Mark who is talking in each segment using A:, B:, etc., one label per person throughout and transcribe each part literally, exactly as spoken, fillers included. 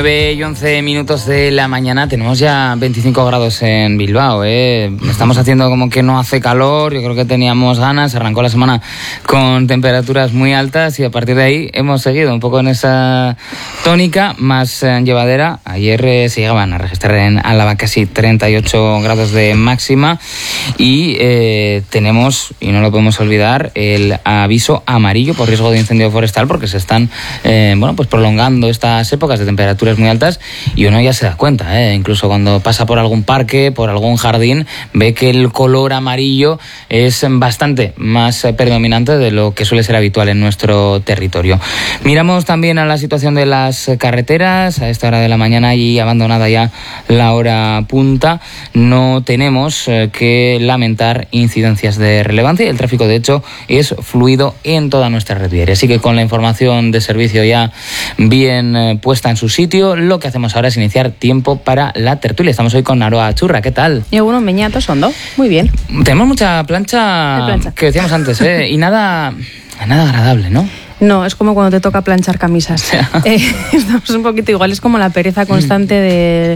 A: nueve y once minutos de la mañana, tenemos ya veinticinco grados en Bilbao, ¿eh? Estamos haciendo como que no hace calor, yo creo que teníamos ganas, arrancó la semana con temperaturas muy altas y a partir de ahí hemos seguido un poco en esa tónica más eh, llevadera. Ayer eh, se llegaban a registrar en Álava casi treinta y ocho grados de máxima y eh, tenemos, y no lo podemos olvidar, el aviso amarillo por riesgo de incendio forestal porque se están eh, bueno, pues prolongando estas épocas de temperaturas muy altas y uno ya se da cuenta, ¿eh? Incluso cuando pasa por algún parque, por algún jardín, ve que el color amarillo es bastante más predominante de lo que suele ser habitual en nuestro territorio. Miramos también a la situación de las carreteras. A esta hora de la mañana y abandonada ya la hora punta, no tenemos eh, que lamentar incidencias de relevancia y el tráfico de hecho es fluido en toda nuestra red viaria. Así que con la información de servicio ya bien eh, puesta en su sitio, lo que hacemos ahora es iniciar tiempo para la tertulia. Estamos hoy con Aroa Churra, ¿qué tal?
B: Y algunos meñatos, Ondo, muy bien.
A: Tenemos mucha plancha, plancha. que decíamos antes, ¿eh? y nada, nada agradable, ¿no?
B: No, es como cuando te toca planchar camisas. eh, estamos un poquito igual, es como la pereza constante de,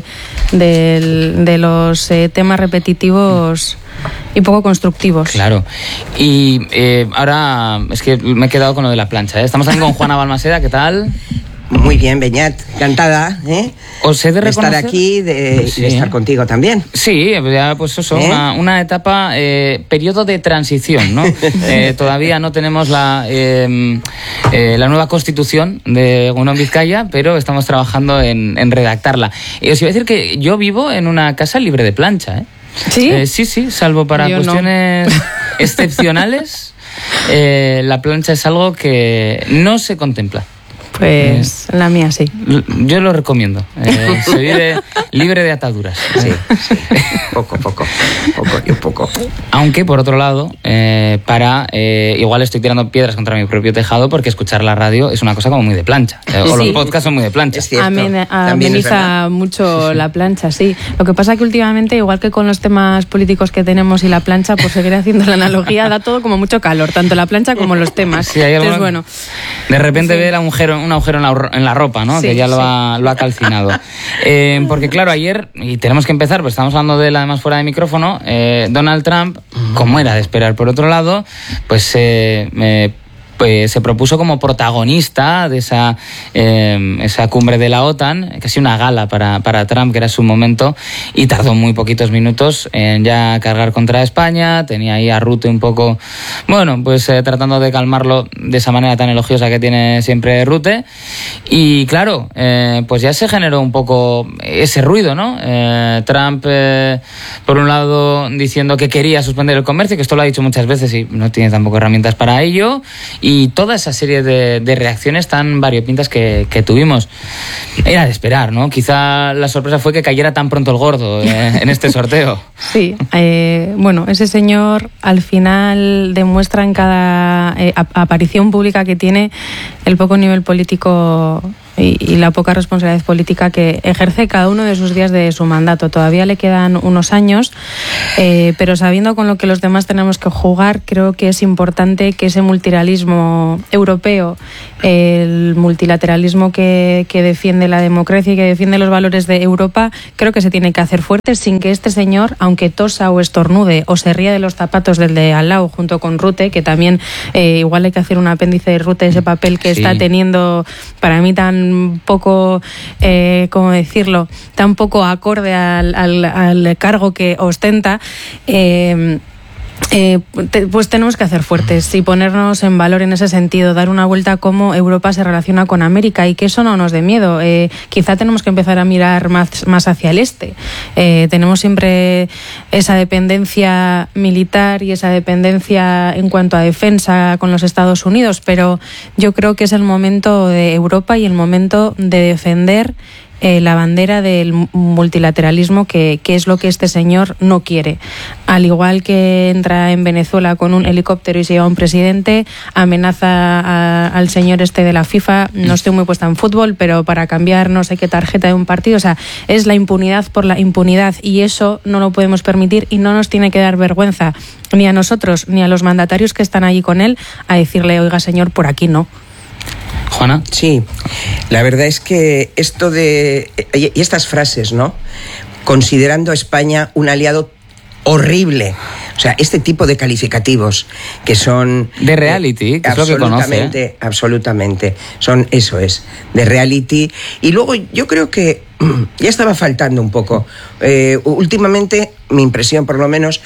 B: de, de los eh, temas repetitivos y poco constructivos.
A: Claro. Y eh, ahora es que me he quedado con lo de la plancha, ¿eh? Estamos también con Juana Balmaseda, ¿qué tal?
C: Muy bien, Beñat, encantada, ¿eh?
A: Os he de reconocer...
C: estar aquí de,
A: sí.
C: de estar contigo también.
A: Sí, ya pues eso, ¿Eh? una, una etapa, eh, periodo de transición, ¿no? eh, todavía no tenemos la, eh, eh, la nueva constitución de Egunon Vizcaya, pero estamos trabajando en, en redactarla. Y os iba a decir que yo vivo en una casa libre de plancha, ¿eh?
B: ¿Sí?
A: Eh, sí, sí, salvo para yo cuestiones no. excepcionales, eh, la plancha es algo que no se contempla.
B: Pues eh, la mía sí.
A: Yo lo recomiendo. Eh, se vive libre de ataduras.
C: Sí, sí. Poco, poco. Poco y un poco.
A: Aunque, por otro lado, eh, para eh, igual estoy tirando piedras contra mi propio tejado porque escuchar la radio es una cosa como muy de plancha. Eh, o sí. Los podcasts son muy de plancha.
C: Es cierto.
B: Amen, ameniza mucho sí, sí. la plancha, sí. Lo que pasa es que últimamente, igual que con los temas políticos que tenemos y la plancha, pues seguir haciendo la analogía da todo como mucho calor, tanto la plancha como los temas.
A: Sí, hay
B: Entonces, bueno.
A: De repente sí. ver un agujero, un agujero en la, en la ropa, ¿no? Sí, que ya lo, sí. ha, lo ha calcinado. eh, porque claro, ayer, y tenemos que empezar, pues estamos hablando de él además fuera de micrófono, eh, Donald Trump, como era de esperar por otro lado, pues eh, eh, pues se propuso como protagonista de esa, eh, esa cumbre de la OTAN, casi una gala para, para Trump, que era su momento, y tardó muy poquitos minutos en ya cargar contra España. Tenía ahí a Rutte un poco, bueno, pues eh, tratando de calmarlo de esa manera tan elogiosa que tiene siempre Rutte. Y claro, eh, pues ya se generó un poco ese ruido, ¿no? Eh, Trump, eh, por un lado, diciendo que quería suspender el comercio, que esto lo ha dicho muchas veces y no tiene tampoco herramientas para ello. Y toda esa serie de, de reacciones tan variopintas que, que tuvimos. Era de esperar, ¿no? Quizá la sorpresa fue que cayera tan pronto el gordo eh, en este sorteo.
B: Sí, eh, bueno, ese señor al final demuestra en cada eh, aparición pública que tiene el poco nivel político y, y la poca responsabilidad política que ejerce cada uno de sus días de su mandato. Todavía le quedan unos años, eh, pero sabiendo con lo que los demás tenemos que jugar, creo que es importante que ese multilateralismo europeo, el multilateralismo que, que defiende la democracia y que defiende los valores de Europa, creo que se tiene que hacer fuerte sin que este señor, aunque tosa o estornude o se ría de los zapatos del de al lado junto con Rutte, que también eh, igual hay que hacer un apéndice de Rutte, ese papel que sí. está teniendo para mí tan poco, eh, ¿cómo decirlo?, tan poco acorde al, al, al cargo que ostenta, eh, Eh, te, pues tenemos que hacer fuertes y ponernos en valor en ese sentido, dar una vuelta a cómo Europa se relaciona con América y que eso no nos dé miedo. Eh, quizá tenemos que empezar a mirar más, más hacia el este. Eh, tenemos siempre esa dependencia militar y esa dependencia en cuanto a defensa con los Estados Unidos, pero yo creo que es el momento de Europa y el momento de defender Eh, la bandera del multilateralismo, que, que es lo que este señor no quiere. Al igual que entra en Venezuela con un helicóptero y se lleva a un presidente, amenaza a, al señor este de la FIFA, no estoy muy puesta en fútbol, pero para cambiar no sé qué tarjeta de un partido, o sea, es la impunidad por la impunidad y eso no lo podemos permitir y no nos tiene que dar vergüenza ni a nosotros ni a los mandatarios que están allí con él a decirle, oiga señor, por aquí no.
A: Juana.
C: Sí, la verdad es que esto de... y estas frases, ¿no? Considerando a España un aliado horrible. O sea, este tipo de calificativos que son...
A: De reality, que es lo que conoce.
C: Absolutamente, absolutamente. Son, eso es, de reality. Y luego yo creo que ya estaba faltando un poco. Eh, últimamente, mi impresión por lo menos,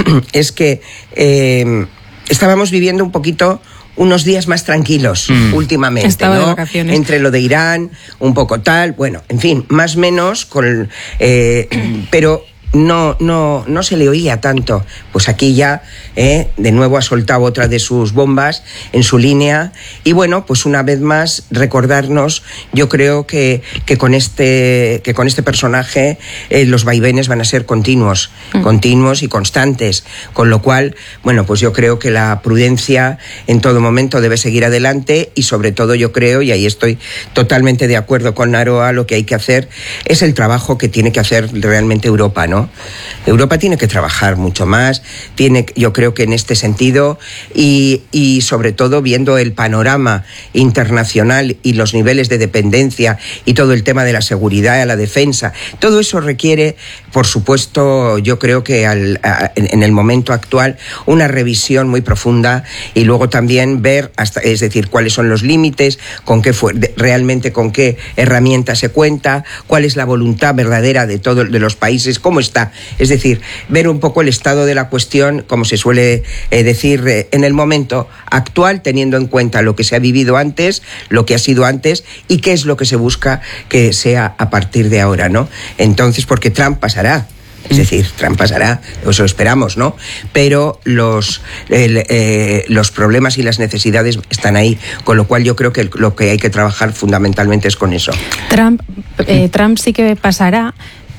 C: es que eh, estábamos viviendo un poquito unos días más tranquilos mm. últimamente,
B: Estaba
C: ¿no?
B: de vacaciones.
C: Entre lo de Irán, un poco tal, bueno, en fin, más o menos, con, eh, pero no, no, no se le oía tanto. Pues aquí ya, eh, de nuevo ha soltado otra de sus bombas en su línea. Y bueno, pues una vez más recordarnos, yo creo que, que con este, que con este personaje eh, los vaivenes van a ser continuos, mm. continuos y constantes. Con lo cual, bueno, pues yo creo que la prudencia en todo momento debe seguir adelante, y sobre todo yo creo, y ahí estoy totalmente de acuerdo con Naroa, lo que hay que hacer es el trabajo que tiene que hacer realmente Europa, ¿no? Europa tiene que trabajar mucho más, tiene, yo creo que en este sentido, y, y sobre todo viendo el panorama internacional y los niveles de dependencia y todo el tema de la seguridad, la defensa, todo eso requiere, por supuesto, yo creo que al, a, en, en el momento actual, una revisión muy profunda, y luego también ver, hasta, es decir, cuáles son los límites, con qué fue, de, realmente con qué herramientas se cuenta, cuál es la voluntad verdadera de todos de los países, cómo está. Es decir, ver un poco el estado de la cuestión, como se suele eh, decir, eh, en el momento actual, teniendo en cuenta lo que se ha vivido antes, lo que ha sido antes, y qué es lo que se busca que sea a partir de ahora, ¿no? Entonces, porque Trump pasará. Es decir, Trump pasará, eso esperamos, ¿no? Pero los, el, eh, los problemas y las necesidades están ahí, con lo cual yo creo que lo que hay que trabajar fundamentalmente es con eso.
B: Trump, eh, Trump sí que pasará.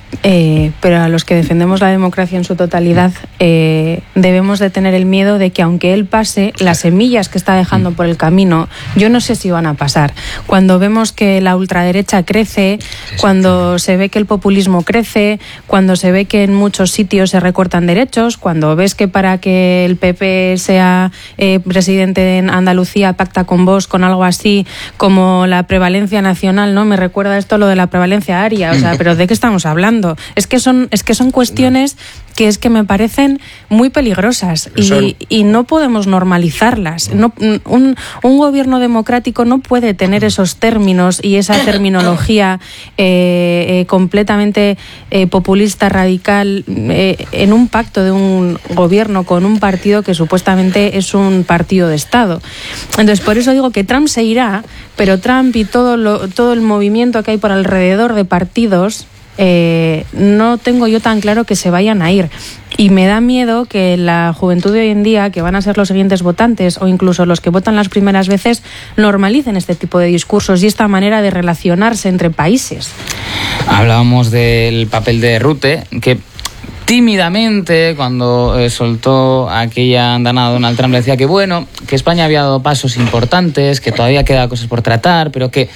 B: Eh, pero a los que defendemos la democracia en su totalidad eh, debemos de tener el miedo de que aunque él pase, las semillas que está dejando por el camino, yo no sé si van a pasar. Cuando vemos que la ultraderecha crece, cuando se ve que el populismo crece, cuando se ve que en muchos sitios se recortan derechos, cuando ves que para que el P P sea eh, presidente en Andalucía pacta con Vox, con algo así como la prevalencia nacional, ¿no? Me recuerda esto lo de la prevalencia aria, o sea, pero ¿de qué estamos hablando? Es que son, es que son cuestiones que es que me parecen muy peligrosas y, y no podemos normalizarlas. No, un, un gobierno democrático no puede tener esos términos y esa terminología eh, eh, completamente eh, populista, radical, eh, en un pacto de un gobierno con un partido que supuestamente es un partido de Estado. Entonces, por eso digo que Trump se irá, pero Trump y todo, lo, todo el movimiento que hay por alrededor de partidos, Eh, no tengo yo tan claro que se vayan a ir, y me da miedo que la juventud de hoy en día, que van a ser los siguientes votantes o incluso los que votan las primeras veces, normalicen este tipo de discursos y esta manera de relacionarse entre países.
A: Hablábamos del papel de Rutte, que tímidamente, cuando eh, soltó aquella andanada Donald Trump, le decía que bueno, que España había dado pasos importantes, que todavía queda cosas por tratar, pero que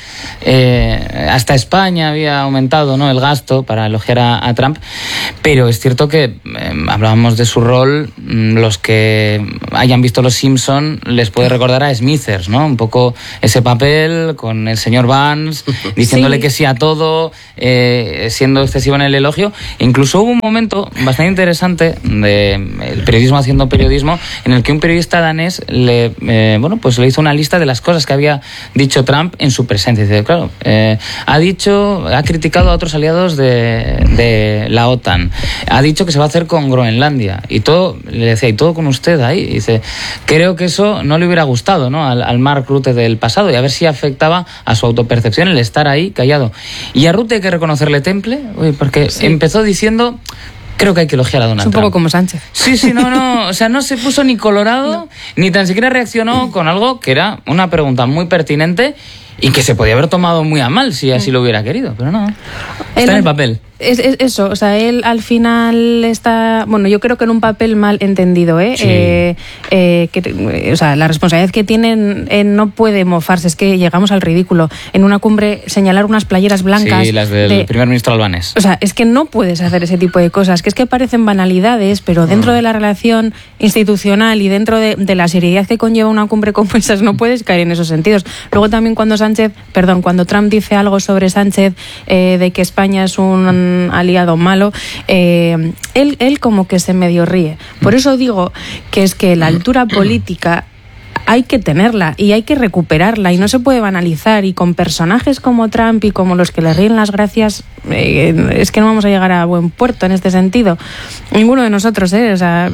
A: eh, hasta España había aumentado, ¿no?, el gasto, para elogiar a, a Trump. Pero es cierto que eh, hablábamos de su rol, los que hayan visto Los Simpson les puede recordar a Smithers, ¿no? Un poco ese papel con el señor Vance, diciéndole sí. que sí a todo, eh, siendo excesivo en el elogio. Incluso hubo un momento bastante interesante de el periodismo haciendo periodismo, en el que un periodista danés le eh, bueno pues le hizo una lista de las cosas que había dicho Trump en su presencia. Dice, claro, eh, ha dicho, ha criticado a otros aliados de, de la OTAN, ha dicho que se va a hacer con Groenlandia, y todo, le decía, y todo con usted ahí. Y dice, creo que eso no le hubiera gustado, ¿no?, al, al Mark Rutte del pasado, y a ver si afectaba a su autopercepción el estar ahí callado. Y a Rutte hay que reconocerle temple, porque sí. empezó diciendo, creo que hay que elogiar a Donald Trump.
B: Es un poco como Sánchez.
A: Sí, sí, no, no. O sea, no se puso ni colorado, no. ni tan siquiera reaccionó con algo que era una pregunta muy pertinente y que se podía haber tomado muy a mal si así lo hubiera querido, pero no. Está él, en el papel.
B: Es, es eso, o sea, él al final está, bueno, yo creo que en un papel mal entendido, ¿eh?
A: Sí.
B: eh, eh que, o sea, la responsabilidad que tienen eh, no puede mofarse, es que llegamos al ridículo. En una cumbre señalar unas playeras blancas.
A: Sí, las del de, primer ministro albanés.
B: O sea, es que no puedes hacer ese tipo de cosas, que es que parecen banalidades, pero dentro mm. de la relación institucional y dentro de, de la seriedad que conlleva una cumbre como esas, no puedes caer en esos sentidos. Luego también cuando Sánchez, perdón, cuando Trump dice algo sobre Sánchez, eh, de que España es un aliado malo, eh, él, él como que se medio ríe. Por eso digo que es que la altura política hay que tenerla y hay que recuperarla y no se puede banalizar, y con personajes como Trump y como los que le ríen las gracias eh, es que no vamos a llegar a buen puerto en este sentido. Ninguno de nosotros, ¿eh? O sea,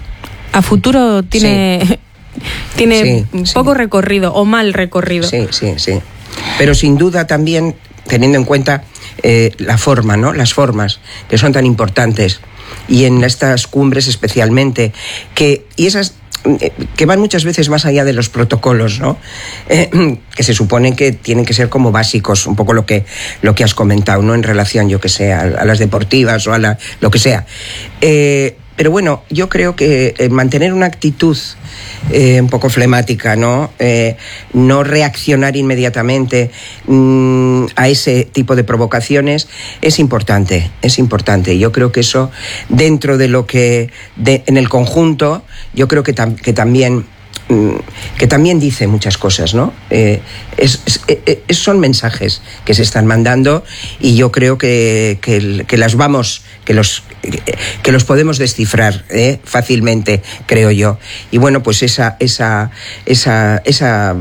B: a futuro tiene, sí. tiene sí, poco sí. recorrido o mal recorrido.
C: Sí, sí, sí. Pero sin duda también teniendo en cuenta eh, la forma, ¿no? Las formas que son tan importantes, y en estas cumbres especialmente, que y esas eh, que van muchas veces más allá de los protocolos, ¿no? Eh, que se supone que tienen que ser como básicos, un poco lo que lo que has comentado, ¿no? En relación, yo que sé, a, a las deportivas o a la, lo que sea. Eh, pero bueno, yo creo que eh, mantener una actitud Eh, un poco flemática, ¿no? Eh, no reaccionar inmediatamente mmm, a ese tipo de provocaciones es importante, es importante. Yo creo que eso, dentro de lo que, de, en el conjunto, yo creo que, tam, que también que también dice muchas cosas, ¿no? Eh, es, es, es, son mensajes que se están mandando, y yo creo que, que, que las vamos, que los, que los podemos descifrar ¿eh? fácilmente, creo yo. Y bueno, pues esa, esa, esa, esa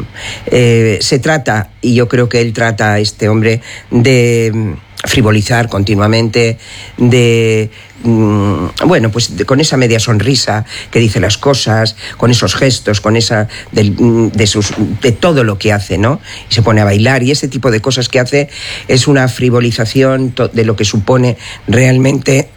C: eh, se trata, y yo creo que él trata, este hombre, de frivolizar continuamente, de bueno, pues de, con esa media sonrisa que dice las cosas, con esos gestos, con esa de, de sus de todo lo que hace, ¿no? Y se pone a bailar, y ese tipo de cosas que hace es una frivolización to, de lo que supone realmente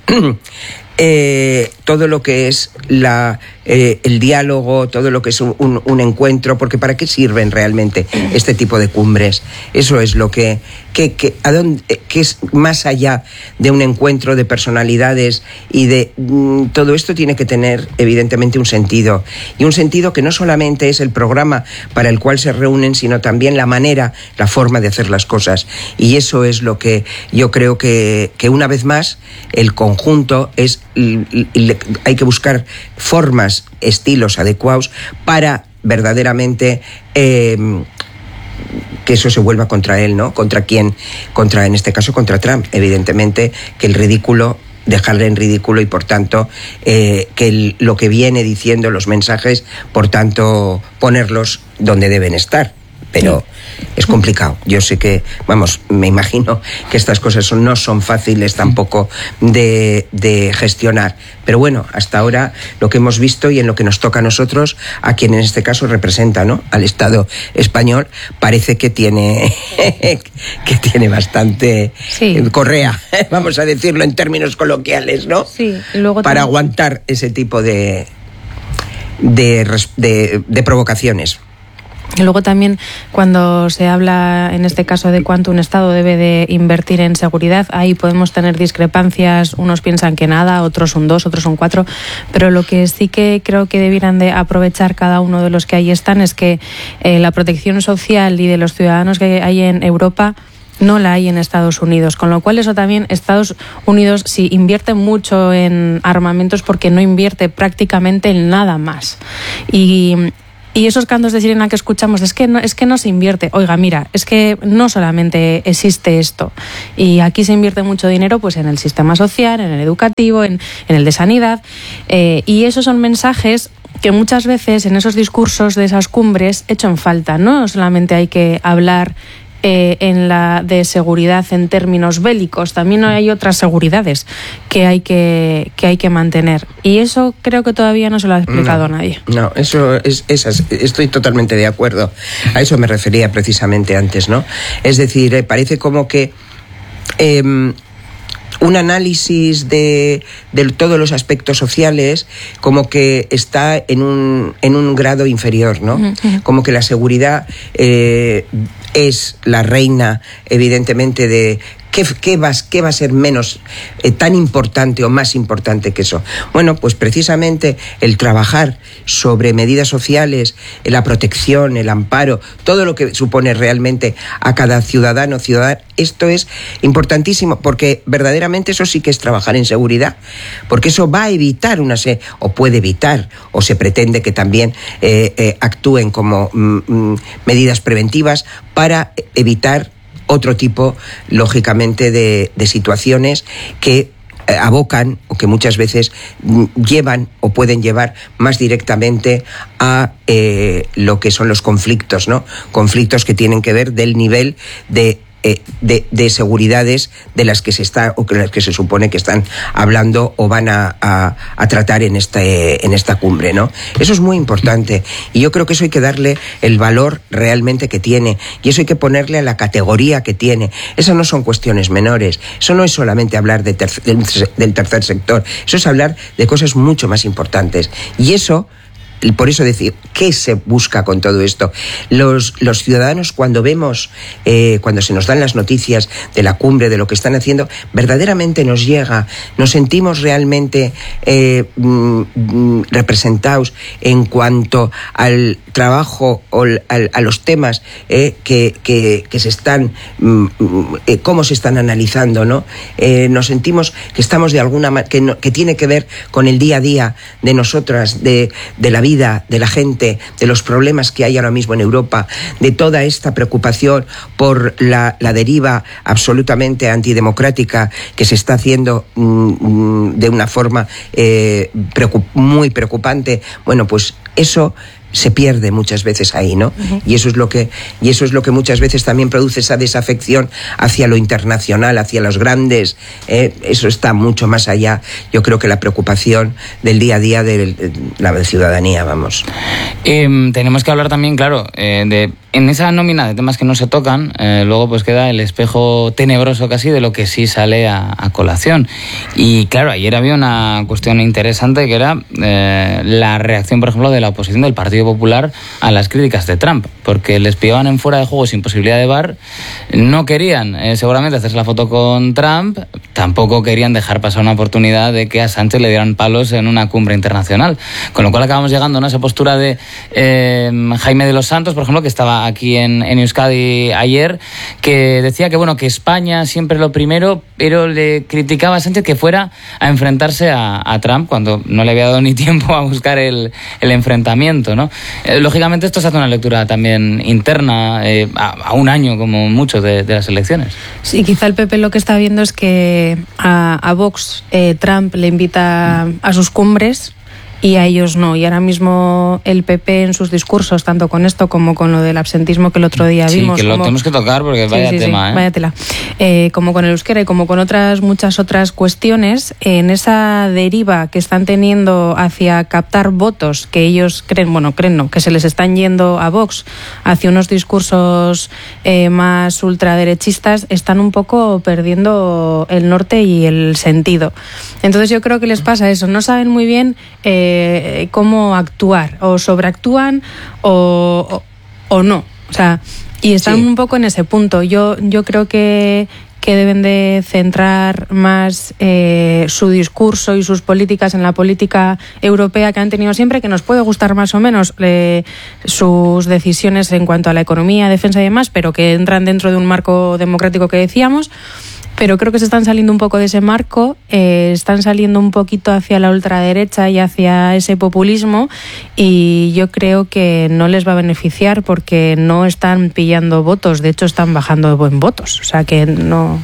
C: eh, todo lo que es la eh, el diálogo, todo lo que es un, un, un encuentro, porque ¿para qué sirven realmente este tipo de cumbres? Eso es lo que que, que, a dónde, que es más allá de un encuentro de personalidades y de mm, todo esto tiene que tener evidentemente un sentido, y un sentido que no solamente es el programa para el cual se reúnen, sino también la manera, la forma de hacer las cosas, y eso es lo que yo creo que, que una vez más el conjunto es, hay que buscar formas, estilos adecuados para verdaderamente eh, que eso se vuelva contra él, ¿no? Contra quién, contra, en este caso, contra Trump. Evidentemente que el ridículo, dejarle en ridículo, y por tanto eh, que el, lo que viene diciendo, los mensajes, por tanto ponerlos donde deben estar. Pero sí. Es complicado. Yo sé que, vamos, me imagino que estas cosas son, no son fáciles tampoco de, de gestionar. Pero bueno, hasta ahora lo que hemos visto y en lo que nos toca a nosotros, a quien en este caso representa, ¿no? Al Estado español, parece que tiene que tiene bastante sí. correa, vamos a decirlo en términos coloquiales, ¿no?
B: Sí. Luego
C: para también aguantar ese tipo de de, de, de provocaciones.
B: Y luego también, cuando se habla, en este caso, de cuánto un Estado debe de invertir en seguridad, ahí podemos tener discrepancias. Unos piensan que nada, otros un dos, otros un cuatro. Pero lo que sí que creo que debieran de aprovechar cada uno de los que ahí están es que eh, la protección social y de los ciudadanos que hay en Europa no la hay en Estados Unidos, con lo cual eso también, Estados Unidos sí invierte mucho en armamentos porque no invierte prácticamente en nada más. Y Y esos cantos de sirena que escuchamos, es que no, es que no se invierte. Oiga, mira, es que no solamente existe esto. Y aquí se invierte mucho dinero pues en el sistema social, en el educativo, en, en el de sanidad. Eh, y esos son mensajes que muchas veces en esos discursos de esas cumbres echan falta. No solamente hay que hablar Eh, en la de seguridad en términos bélicos, también hay otras seguridades que hay que, que hay que mantener, y eso creo que todavía no se lo ha explicado
C: no,
B: a nadie.
C: No, eso es, esas, estoy totalmente de acuerdo. A eso me refería precisamente antes, ¿no? Es decir, eh, parece como que eh, un análisis de, de todos los aspectos sociales como que está en un, en un grado inferior, ¿no? Uh-huh. Como que la seguridad eh, es la reina, evidentemente, de ¿Qué, qué, va, ¿Qué va a ser menos eh, tan importante o más importante que eso? Bueno, pues precisamente el trabajar sobre medidas sociales, la protección, el amparo, todo lo que supone realmente a cada ciudadano, ciudadana, esto es importantísimo, porque verdaderamente eso sí que es trabajar en seguridad, porque eso va a evitar una se o puede evitar, o se pretende que también eh, eh, actúen como mm, medidas preventivas para evitar otro tipo, lógicamente, de, de situaciones que eh, abocan o que muchas veces llevan o pueden llevar más directamente a eh, lo que son los conflictos, ¿no? Conflictos que tienen que ver del nivel de Eh, de, de seguridades de las que se está o que las que se supone que están hablando o van a, a, a tratar en este en esta cumbre, ¿no? Eso es muy importante y yo creo que eso hay que darle el valor realmente que tiene y eso hay que ponerle a la categoría que tiene. Esas no son cuestiones menores, eso no es solamente hablar de ter del, del tercer sector, eso es hablar de cosas mucho más importantes y eso. Y por eso decir, ¿qué se busca con todo esto? Los, los ciudadanos cuando vemos, eh, cuando se nos dan las noticias de la cumbre, de lo que están haciendo, verdaderamente nos llega, nos sentimos realmente eh, mm, representados en cuanto al trabajo o al, a los temas eh, que, que, que se están, mm, eh, cómo se están analizando, ¿no? Eh, nos sentimos que estamos de alguna manera, que, no, que tiene que ver con el día a día de nosotras, de, de la vida vida de la gente, de los problemas que hay ahora mismo en Europa, de toda esta preocupación por la, la deriva absolutamente antidemocrática que se está haciendo mmm, de una forma eh, preocup- muy preocupante. Bueno, pues eso se pierde muchas veces ahí, ¿no? Uh-huh. Y eso es lo que y eso es lo que muchas veces también produce esa desafección hacia lo internacional, hacia los grandes. Eh, eso está mucho más allá. Yo creo que la preocupación del día a día de, de la ciudadanía, vamos.
A: Eh, tenemos que hablar también, claro, eh, de en esa nómina de temas que no se tocan, eh, luego pues queda el espejo tenebroso casi de lo que sí sale a, a colación. Y claro, ayer había una cuestión interesante que era eh, la reacción, por ejemplo, de la oposición del Partido Popular a las críticas de Trump, porque les pillaban en fuera de juego sin posibilidad de V A R, no querían eh, seguramente hacerse la foto con Trump, tampoco querían dejar pasar una oportunidad de que a Sánchez le dieran palos en una cumbre internacional, con lo cual acabamos llegando, ¿no?, a esa postura de eh, Jaime de los Santos, por ejemplo, que estaba aquí en, en Euskadi ayer, que decía que bueno, que España siempre lo primero, pero le criticaba a Sánchez que fuera a enfrentarse a, a Trump cuando no le había dado ni tiempo a buscar el, el enfrentamiento, ¿no? Eh, lógicamente esto se hace una lectura también interna eh, a, a un año como mucho de, de las elecciones.
B: Sí, quizá el P P lo que está viendo es que a, a Vox eh, Trump le invita a sus cumbres y a ellos no. Y ahora mismo el P P en sus discursos, tanto con esto como con lo del absentismo que el otro día
A: sí,
B: vimos...
A: Sí, que lo
B: como...
A: tenemos que tocar porque vaya
B: sí, sí,
A: tema,
B: sí,
A: ¿eh?
B: Vaya tela. Eh, como con el euskera y como con otras muchas otras cuestiones, en esa deriva que están teniendo hacia captar votos que ellos creen, bueno, creen no, que se les están yendo a Vox hacia unos discursos eh, más ultraderechistas, están un poco perdiendo el norte y el sentido. Entonces yo creo que les pasa eso, no saben muy bien eh, cómo cómo actuar, o sobreactúan o, o, o no, o sea, y están sí. un poco en ese punto. Yo, yo creo que, que deben de centrar más eh, su discurso y sus políticas en la política europea que han tenido siempre, que nos puede gustar más o menos eh, sus decisiones en cuanto a la economía, defensa y demás, pero que entran dentro de un marco democrático que decíamos. Pero creo que se están saliendo un poco de ese marco, eh, están saliendo un poquito hacia la ultraderecha y hacia ese populismo, y yo creo que no les va a beneficiar porque no están pillando votos, de hecho están bajando en votos, o sea que no...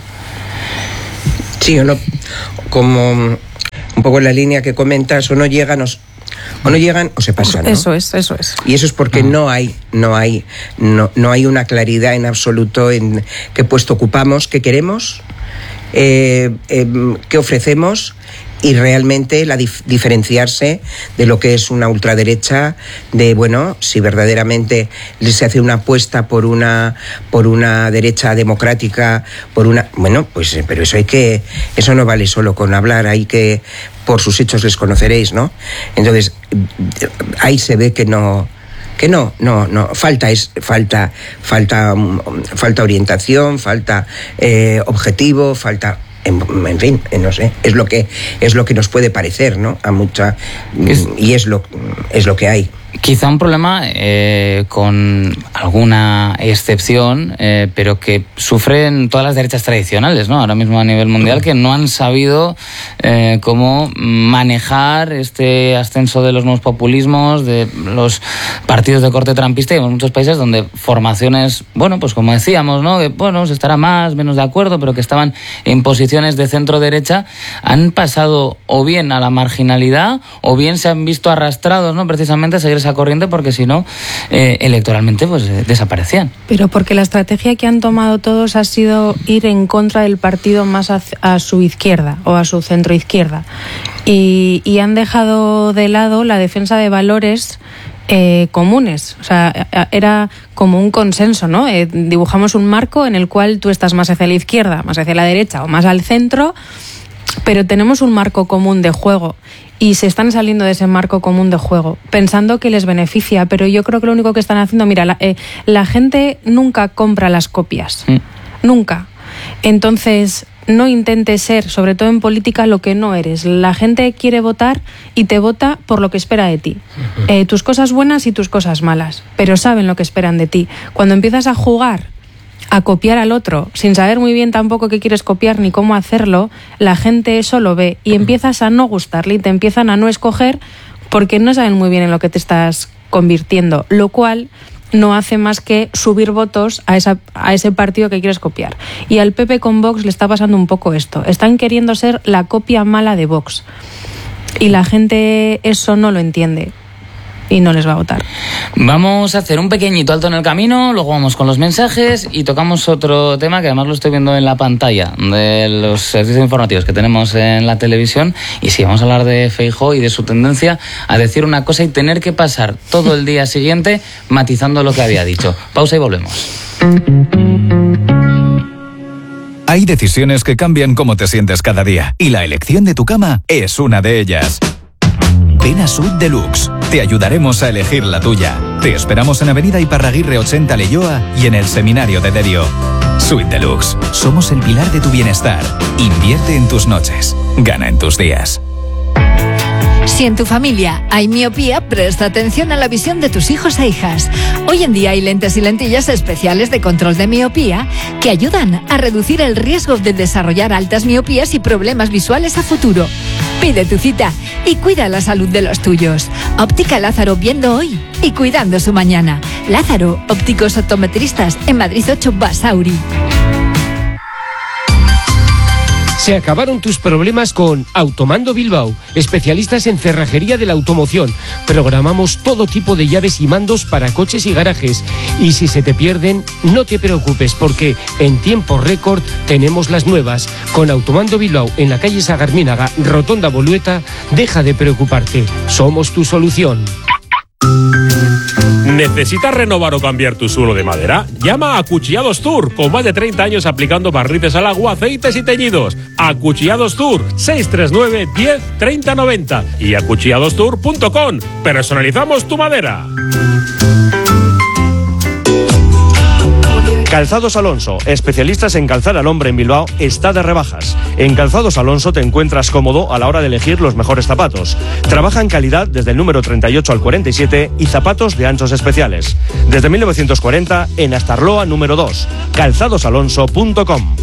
C: Sí, o no, como un poco en la línea que comentas, o no llegan o, o no llegan o se pasan, ¿no?
B: Eso es, eso es.
C: Y eso es porque ah. no hay, no hay, no, no hay una claridad en absoluto en qué puesto ocupamos, qué queremos, eh, eh, qué ofrecemos, y realmente la dif- diferenciarse de lo que es una ultraderecha, de bueno, si verdaderamente se hace una apuesta por una por una derecha democrática, por una bueno, pues pero eso hay que eso no vale solo con hablar, hay que por sus hechos les conoceréis, ¿no? Entonces ahí se ve que no que no, no, no, falta es, falta, falta, falta orientación, falta eh, objetivo, falta, en, en fin, no sé, es lo que es lo que nos puede parecer, ¿no? A mucha es, y es lo es lo que hay.
A: Quizá un problema eh, con alguna excepción, eh, pero que sufren todas las derechas tradicionales, ¿no? Ahora mismo a nivel mundial, que no han sabido eh, cómo manejar este ascenso de los nuevos populismos, de los partidos de corte trampista, y en muchos países donde formaciones, bueno, pues como decíamos, ¿no? Que bueno, se estará más, menos de acuerdo, pero que estaban en posiciones de centro-derecha, han pasado o bien a la marginalidad o bien se han visto arrastrados, ¿no? Precisamente a seguir esa corriente, porque si no, eh, electoralmente pues eh, desaparecían.
B: Pero porque la estrategia que han tomado todos ha sido ir en contra del partido más a, a su izquierda o a su centro-izquierda. Y, y han dejado de lado la defensa de valores eh, comunes. O sea, era como un consenso, ¿no? Eh, dibujamos un marco en el cual tú estás más hacia la izquierda, más hacia la derecha o más al centro, pero tenemos un marco común de juego. Y se están saliendo de ese marco común de juego, pensando que les beneficia, pero yo creo que lo único que están haciendo, mira, la, eh, la gente nunca compra las copias, mm. nunca. Entonces, no intentes ser, sobre todo en política, lo que no eres. La gente quiere votar y te vota por lo que espera de ti. Eh, tus cosas buenas y tus cosas malas, pero saben lo que esperan de ti. Cuando empiezas a jugar a copiar al otro, sin saber muy bien tampoco qué quieres copiar ni cómo hacerlo, la gente eso lo ve y empiezas a no gustarle y te empiezan a no escoger porque no saben muy bien en lo que te estás convirtiendo, lo cual no hace más que subir votos a, esa, a ese partido que quieres copiar. Y al P P con Vox le está pasando un poco esto. Están queriendo ser la copia mala de Vox y la gente eso no lo entiende y no les va a votar.
A: Vamos a hacer un pequeñito alto en el camino, luego vamos con los mensajes y tocamos otro tema que además lo estoy viendo en la pantalla de los servicios informativos que tenemos en la televisión. Y sí, vamos a hablar de Feijóo y de su tendencia a decir una cosa y tener que pasar todo el día siguiente matizando lo que había dicho. Pausa y volvemos.
D: Hay decisiones que cambian cómo te sientes cada día y la elección de tu cama es una de ellas. Ven a Suite Deluxe. Te ayudaremos a elegir la tuya. Te esperamos en Avenida Iparraguirre ochenta Leioa y en el Seminario de Derio. Suite Deluxe. Somos el pilar de tu bienestar. Invierte en tus noches. Gana en tus días.
E: Si en tu familia hay miopía, presta atención a la visión de tus hijos e hijas. Hoy en día hay lentes y lentillas especiales de control de miopía que ayudan a reducir el riesgo de desarrollar altas miopías y problemas visuales a futuro. Pide tu cita y cuida la salud de los tuyos. Óptica Lázaro, viendo hoy y cuidando su mañana. Lázaro, ópticos optometristas, en Madrid ocho, Basauri.
F: Se acabaron tus problemas con Automando Bilbao, especialistas en cerrajería de la automoción. Programamos todo tipo de llaves y mandos para coches y garajes. Y si se te pierden, no te preocupes, porque en tiempo récord tenemos las nuevas. Con Automando Bilbao, en la calle Sagarminaga, Rotonda Bolueta, deja de preocuparte. Somos tu solución.
G: ¿Necesitas renovar o cambiar tu suelo de madera? Llama a Acuchillados Tour, con más de treinta años aplicando barnices al agua, aceites y teñidos. Acuchillados Tour, seis tres nueve, diez, treinta, noventa y acuchillados tour punto com. Personalizamos tu madera.
H: Calzados Alonso, especialistas en calzar al hombre en Bilbao, está de rebajas. En Calzados Alonso te encuentras cómodo a la hora de elegir los mejores zapatos. Trabaja en calidad desde el número treinta y ocho al cuarenta y siete y zapatos de anchos especiales. Desde mil novecientos cuarenta en Astarloa número dos. calzados alonso punto com.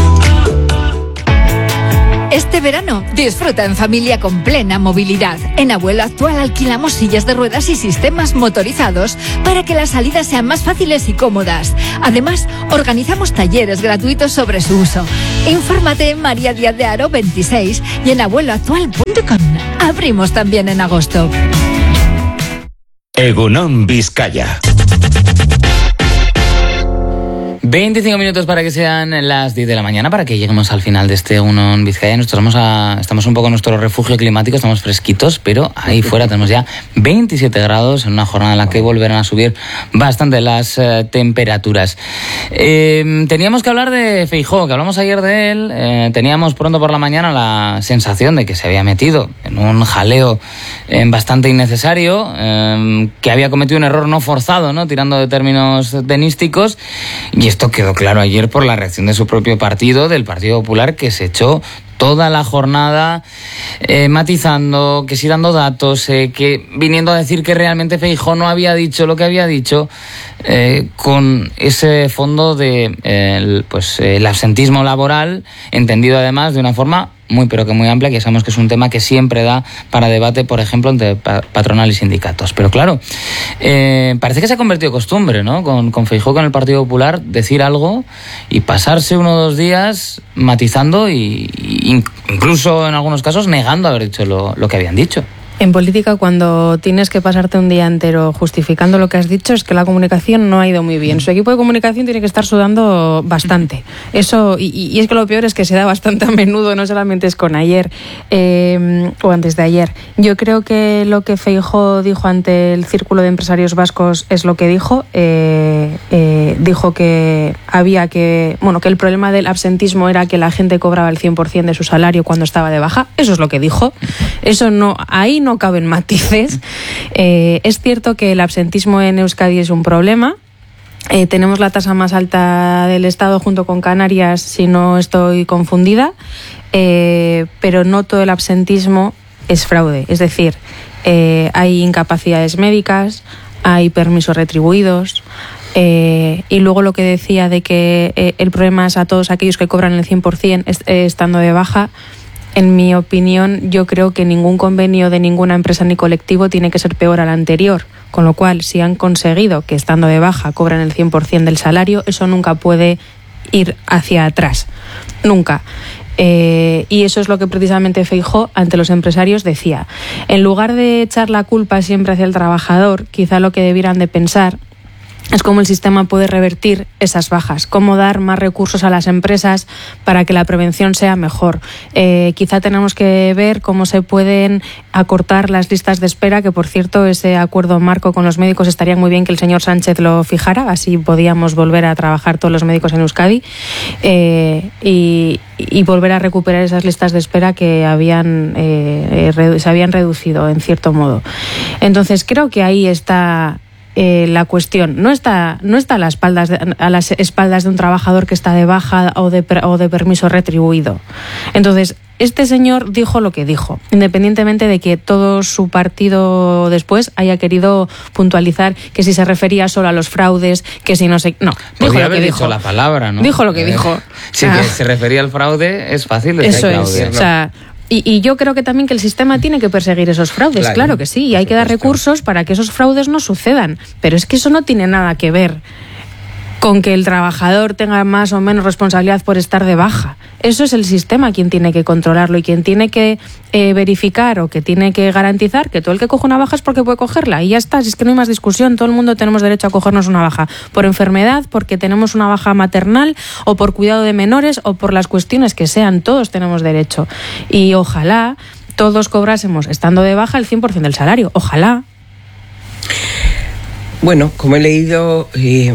E: Este verano disfruta en familia con plena movilidad. En Abuelo Actual alquilamos sillas de ruedas y sistemas motorizados para que las salidas sean más fáciles y cómodas. Además, organizamos talleres gratuitos sobre su uso. Infórmate en María Díaz de Haro veintiséis y en abuelo actual punto com. Abrimos también en agosto.
I: Egunon Vizcaya.
A: veinticinco minutos para que sean las diez de la mañana, para que lleguemos al final de este uno en Vizcaya. Nosotros estamos, a, estamos un poco en nuestro refugio climático, estamos fresquitos, pero ahí fuera tenemos ya veintisiete grados en una jornada en la que volverán a subir bastante las eh, temperaturas. Eh, teníamos que hablar de Feijóo, que hablamos ayer de él. Eh, teníamos pronto por la mañana la sensación de que se había metido en un jaleo eh, bastante innecesario, eh, que había cometido un error no forzado, ¿no? Tirando de términos tenísticos. Y esto quedó claro ayer por la reacción de su propio partido, del Partido Popular, que se echó toda la jornada eh, matizando, que sí dando datos, eh, que viniendo a decir que realmente Feijóo no había dicho lo que había dicho, eh, con ese fondo de eh, el, pues, eh, el absentismo laboral, entendido además de una forma muy pero que muy amplia, que sabemos que es un tema que siempre da para debate, por ejemplo, entre patronal y sindicatos. Pero claro, eh, parece que se ha convertido en costumbre, ¿no? Con, con Feijóo, con el Partido Popular, decir algo y pasarse uno o dos días matizando y, y incluso en algunos casos negando haber dicho lo, lo que habían dicho.
B: En política, cuando tienes que pasarte un día entero justificando lo que has dicho, es que la comunicación no ha ido muy bien. Su equipo de comunicación tiene que estar sudando bastante. Eso, y, y es que lo peor es que se da bastante a menudo, no solamente es con ayer eh, o antes de ayer. Yo creo que lo que Feijóo dijo ante el Círculo de Empresarios Vascos es lo que dijo. Eh, eh, dijo que había que, bueno, que el problema del absentismo era que la gente cobraba el cien por ciento de su salario cuando estaba de baja. Eso es lo que dijo. Eso no, ahí no no caben matices. Eh, es cierto que el absentismo en Euskadi es un problema. Eh, tenemos la tasa más alta del Estado junto con Canarias, si no estoy confundida, eh, pero no todo el absentismo es fraude. Es decir, eh, hay incapacidades médicas, hay permisos retribuidos, eh, y luego lo que decía de que eh, el problema es a todos aquellos que cobran el cien por ciento est- eh, estando de baja. En mi opinión, yo creo que ningún convenio de ninguna empresa ni colectivo tiene que ser peor al anterior. Con lo cual, si han conseguido que estando de baja cobran el cien por ciento del salario, eso nunca puede ir hacia atrás. Nunca. Eh, y eso es lo que precisamente Feijóo ante los empresarios decía. En lugar de echar la culpa siempre hacia el trabajador, quizá lo que debieran de pensar es cómo el sistema puede revertir esas bajas, cómo dar más recursos a las empresas para que la prevención sea mejor. Eh, quizá tenemos que ver cómo se pueden acortar las listas de espera, que por cierto ese acuerdo marco con los médicos estaría muy bien que el señor Sánchez lo fijara, así podíamos volver a trabajar todos los médicos en Euskadi eh, y, y volver a recuperar esas listas de espera que habían eh, eh, se habían reducido en cierto modo. Entonces creo que ahí está Eh, la cuestión. No está, no está a, las espaldas de, a las espaldas de un trabajador que está de baja o de, o de permiso retribuido. Entonces, este señor dijo lo que dijo, independientemente de que todo su partido después haya querido puntualizar que si se refería solo a los fraudes, que si no sé... No, dijo
A: Podría
B: lo
A: haber
B: que
A: dicho
B: dijo.
A: la palabra, ¿no?
B: Dijo lo que
A: eh,
B: dijo.
A: Si
B: ah.
A: que se refería al fraude, es fácil decir
B: Eso
A: fraude.
B: es, o sea... Y, y yo creo que también que el sistema tiene que perseguir esos fraudes, claro, claro que sí, y hay que dar recursos para que esos fraudes no sucedan. Pero es que eso no tiene nada que ver con que el trabajador tenga más o menos responsabilidad por estar de baja. Eso es el sistema quien tiene que controlarlo y quien tiene que eh, verificar o que tiene que garantizar que todo el que coge una baja es porque puede cogerla. Y ya está, si es que no hay más discusión, todo el mundo tenemos derecho a cogernos una baja. Por enfermedad, porque tenemos una baja maternal o por cuidado de menores o por las cuestiones que sean, todos tenemos derecho. Y ojalá todos cobrásemos, estando de baja, el cien por ciento del salario. Ojalá.
C: Bueno, como he leído... Eh...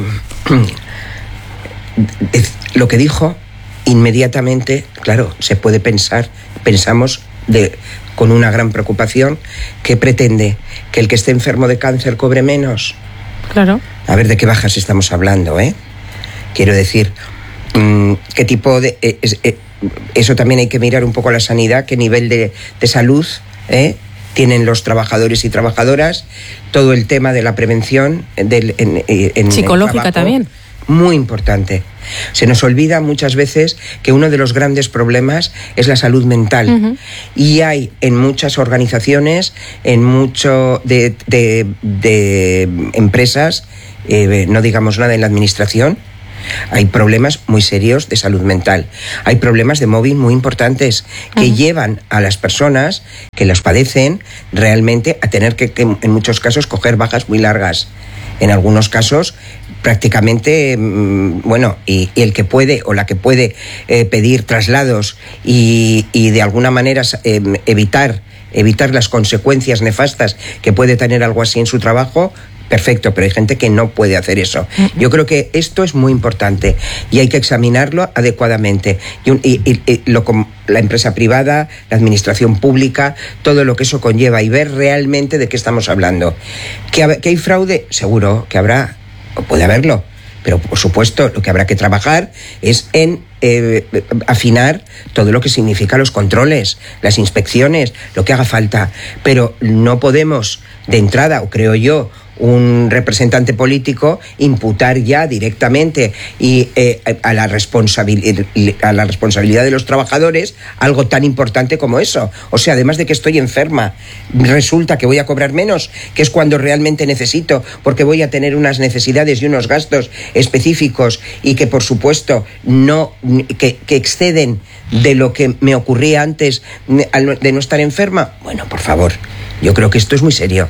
C: lo que dijo inmediatamente, claro, se puede pensar, pensamos de, con una gran preocupación, ¿qué pretende? ¿Que el que esté enfermo de cáncer cobre menos?
B: Claro.
C: A ver de qué bajas estamos hablando, ¿eh? Quiero decir, ¿qué tipo de...? Eh, eh, eso también hay que mirar un poco la sanidad, qué nivel de, de salud ¿eh? tienen los trabajadores y trabajadoras, todo el tema de la prevención del, en, en
B: psicológica
C: el
B: también.
C: Muy importante. Se nos olvida muchas veces que uno de los grandes problemas es la salud mental. Uh-huh. Y hay en muchas organizaciones, en mucho de, de, de empresas, eh, no digamos nada en la administración, hay problemas muy serios de salud mental. Hay problemas de móvil muy importantes que uh-huh. llevan a las personas que los padecen realmente a tener que, que, en muchos casos, coger bajas muy largas. En algunos casos, prácticamente, bueno, y, y el que puede o la que puede eh, pedir traslados y, y de alguna manera eh, evitar, evitar las consecuencias nefastas que puede tener algo así en su trabajo, perfecto, pero hay gente que no puede hacer eso. Yo creo que esto es muy importante y hay que examinarlo adecuadamente. Y, un, y, y, y lo, la empresa privada, la administración pública, todo lo que eso conlleva y ver realmente de qué estamos hablando. ¿Que, que hay fraude? Seguro que habrá, o puede haberlo, pero por supuesto lo que habrá que trabajar es en eh, afinar todo lo que significa los controles, las inspecciones, lo que haga falta. Pero no podemos de entrada, o creo yo, un representante político imputar ya directamente y eh, a la responsabilidad a la responsabilidad de los trabajadores algo tan importante como eso. O sea, además de que estoy enferma, resulta que voy a cobrar menos, que es cuando realmente necesito, porque voy a tener unas necesidades y unos gastos específicos y que por supuesto no que, que exceden de lo que me ocurría antes de no estar enferma. Bueno, por favor, yo creo que esto es muy serio.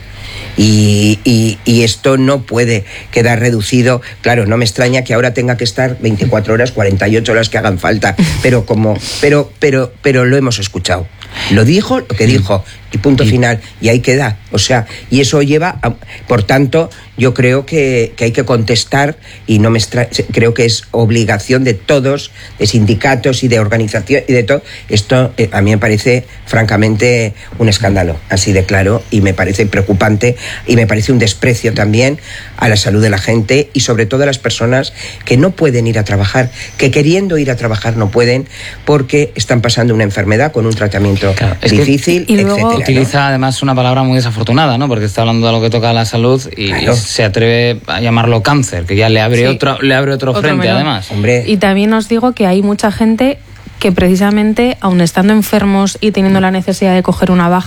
C: Y, y, y esto no puede quedar reducido. Claro, no me extraña que ahora tenga que estar veinticuatro horas, cuarenta y ocho horas que hagan falta, pero como pero pero pero lo hemos escuchado. Lo dijo lo que dijo y punto final, y ahí queda. O sea, y eso lleva a, por tanto, yo creo que, que hay que contestar y no me extra, creo que es obligación de todos, de sindicatos y de organización y de todo. Esto eh, a mí me parece francamente un escándalo, así de claro, y me parece preocupante y me parece un desprecio también a la salud de la gente y sobre todo a las personas que no pueden ir a trabajar, que queriendo ir a trabajar no pueden porque están pasando una enfermedad con un tratamiento claro, difícil,
B: que, y luego,
C: etcétera.
A: Utiliza
C: ¿no?
A: además una palabra muy desafortunada, ¿no? Porque está hablando de algo que toca a la salud y, claro. y se atreve a llamarlo cáncer, que ya le abre sí. otro, le abre otro, otro frente menor. Además.
C: Hombre.
B: Y también os digo que hay mucha gente que precisamente, aun estando enfermos y teniendo la necesidad de coger una baja,